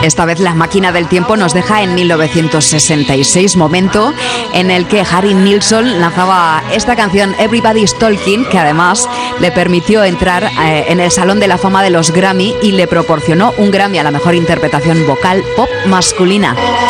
Esta vez la máquina del tiempo nos deja en 1966, momento en el que Harry Nilsson lanzaba esta canción Everybody's Talking, que además le permitió entrar en el Salón de la Fama de los Grammy y le proporcionó un Grammy a la mejor interpretación vocal pop masculina.